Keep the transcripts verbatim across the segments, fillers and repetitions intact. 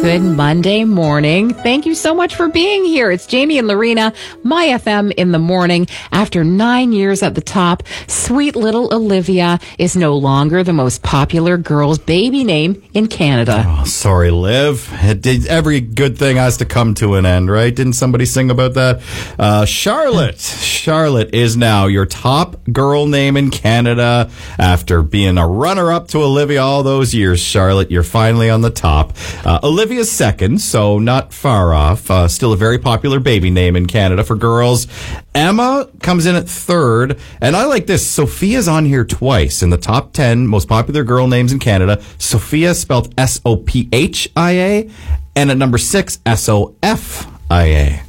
Good Monday morning. Thank you so much for being here. It's Jamie and Lorena, My F M in the morning. After nine years at the top, sweet little Olivia is no longer the most popular girl's baby name in Canada. Oh, sorry, Liv. It did, every good thing has to come to an end, right? Didn't somebody sing about that? Uh, Charlotte. Charlotte is now your top girl name in Canada after being a runner-up to Olivia all those years. Charlotte, you're finally on the top. Uh, Olivia Olivia's second, so not far off. Uh, still a very popular baby name in Canada for girls. Emma comes in at third. And I like this. Sophia's on here twice in the top ten most popular girl names in Canada. Sophia spelled S O P H I A. And at number six, S O F I A.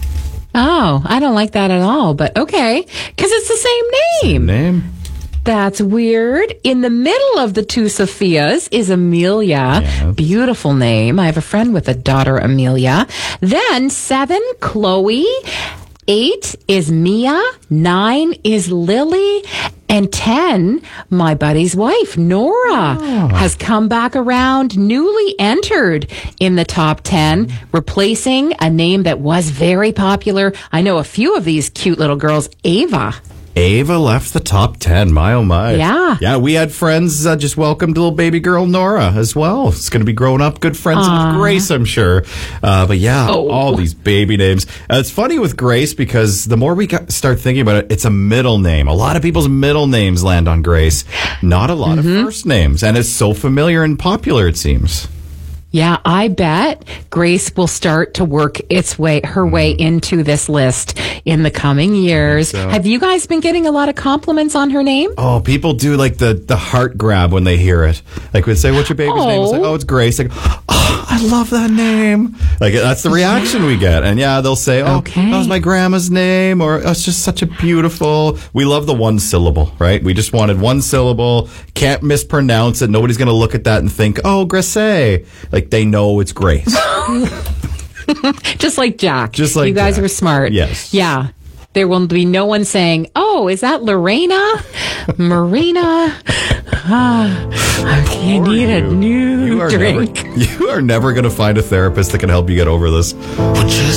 Oh, I don't like that at all, but okay. Because it's the same name. Same name. That's weird. In the middle of the two Sophias is Amelia. Yes. Beautiful name. I have a friend with a daughter, Amelia. Then seven, Chloe. Eight is Mia. Nine is Lily. And ten, my buddy's wife, Nora, oh. has come back around, newly entered in the top ten, replacing a name that was very popular. I know a few of these cute little girls. Ava. Ava left the top ten. My, oh, my. Yeah. Yeah, we had friends uh, just welcomed little baby girl Nora as well. It's going to be growing up. Good friends Aww. with Grace, I'm sure. Uh, but yeah, oh. all these baby names. Uh, it's funny with Grace because the more we got, start thinking about it, it's a middle name. A lot of people's middle names land on Grace. Not a lot mm-hmm. of first names. And it's so familiar and popular, it seems. Yeah, I bet Grace will start to work its way, her way into this list in the coming years. So. Have you guys been getting a lot of compliments on her name? Oh, people do like the, the heart grab when they hear it. Like we say, what's your baby's oh. name? It's like, oh, it's Grace. Like, oh, I love that name. Like that's the reaction we get. And yeah, they'll say, oh, okay. that was my grandma's name, or oh, it's just such a beautiful. We love the one syllable, right? We just wanted one syllable. Can't mispronounce it. Nobody's going to look at that and think, oh, Grace. Like they know it's Grace. Just like Jack. Just like you guys Jack. were smart. Yes. Yeah. There will be no one saying, oh, is that Lorena? Marina? Ah, I need a new you are drink. Never, you are never going to find a therapist that can help you get over this.